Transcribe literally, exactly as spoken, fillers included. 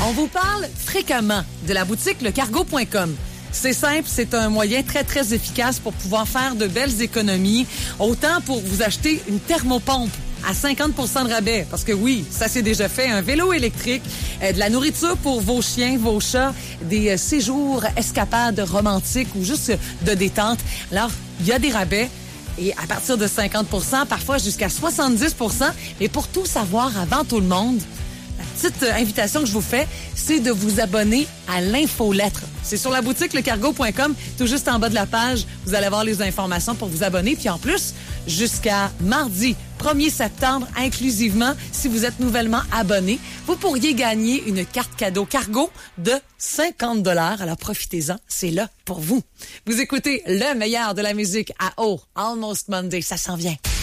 On vous parle fréquemment de la boutique le cargo point com. C'est simple, c'est un moyen très, très efficace pour pouvoir faire de belles économies. Autant pour vous acheter une thermopompe à cinquante pour cent de rabais. Parce que oui, ça s'est déjà fait. Un vélo électrique, euh, de la nourriture pour vos chiens, vos chats, des euh, séjours, escapades romantiques ou juste euh, de détente. Alors, il y a des rabais. Et à partir de cinquante pour cent, parfois jusqu'à soixante-dix pour cent. Mais pour tout savoir avant tout le monde, la petite invitation que je vous fais, c'est de vous abonner à l'infolettre. C'est sur la boutique le cargo point com, tout juste en bas de la page. Vous allez avoir les informations pour vous abonner. Puis en plus, jusqu'à mardi premier septembre, inclusivement, si vous êtes nouvellement abonné, vous pourriez gagner une carte cadeau cargo de cinquante dollars. Alors profitez-en, c'est là pour vous. Vous écoutez le meilleur de la musique à eau, Almost Monday, ça s'en vient.